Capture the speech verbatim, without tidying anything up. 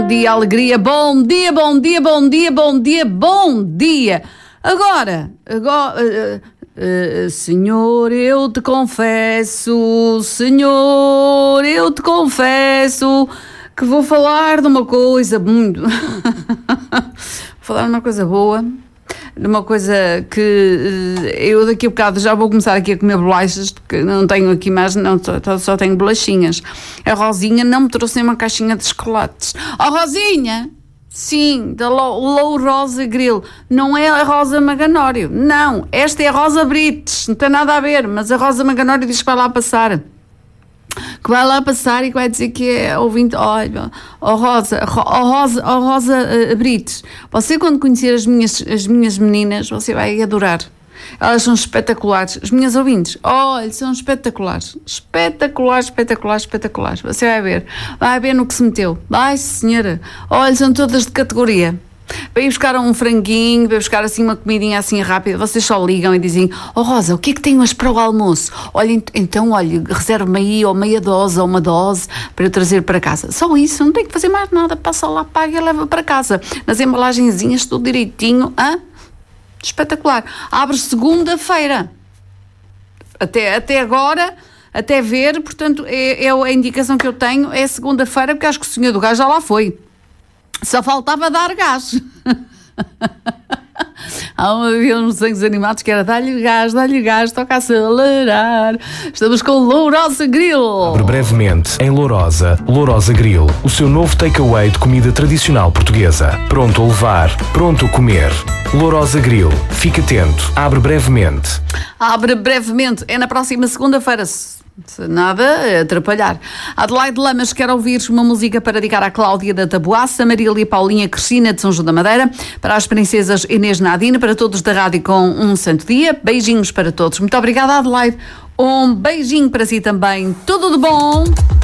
Dia, alegria, bom dia, bom dia, bom dia, bom dia, bom dia. Agora, agora, uh, uh, Senhor, eu te confesso, Senhor, eu te confesso que vou falar de uma coisa muito, vou falar de uma coisa boa, de uma coisa que uh, eu daqui a bocado já vou começar aqui a comer bolachas, porque não tenho aqui mais, não, só, só tenho bolachinhas. A Rosinha não me trouxe uma caixinha de chocolates. Oh, Rosinha! Sim, da Low, Low Rosa Grill. Não é a Rosa Maganório. Não, esta é a Rosa Brites. Não tem nada a ver, mas a Rosa Maganório diz que vai lá passar. Que vai lá passar e que vai dizer que é ouvinte. Olha, oh Rosa, oh Rosa, oh Rosa uh, Brites, você quando conhecer as minhas, as minhas meninas, você vai adorar. Elas são espetaculares. As minhas ouvintes, olha, são espetaculares. Espetaculares, espetaculares, espetaculares. Você vai ver. Vai ver no que se meteu. Vai, senhora. Olha, são todas de categoria. Vai buscar um franguinho, vai buscar assim uma comidinha assim rápida. Vocês só ligam e dizem: oh Rosa, o que é que tem hoje para o almoço? Olha, então, olha, reserva-me aí ou meia dose ou uma dose para eu trazer para casa. Só isso, não tem que fazer mais nada. Passa lá, paga e leva para casa. Nas embalagenzinhas, tudo direitinho. Hã? Espetacular. Abre segunda-feira. Até, até agora, até ver, portanto, é, é a indicação que eu tenho, é segunda-feira, porque acho que o senhor do gás já lá foi. Só faltava dar gás. Há uma vez nos desenhos animados que era dá-lhe gás, dá-lhe gás, toca a acelerar. Estamos com Lourosa Grill. Abre brevemente em Lourosa, Lourosa Grill, o seu novo takeaway de comida tradicional portuguesa. Pronto a levar, pronto a comer. Lourosa Grill, fique atento, abre brevemente. Abre brevemente, é na próxima segunda-feira. Se nada atrapalhar. Adelaide Lamas quer ouvir uma música para dedicar à Cláudia da Taboaça, Marília Paulinha Cristina de São João da Madeira, para as princesas Inês Nadine, para todos da rádio com um santo dia. Beijinhos para todos. Muito obrigada, Adelaide. Um beijinho para si também. Tudo de bom.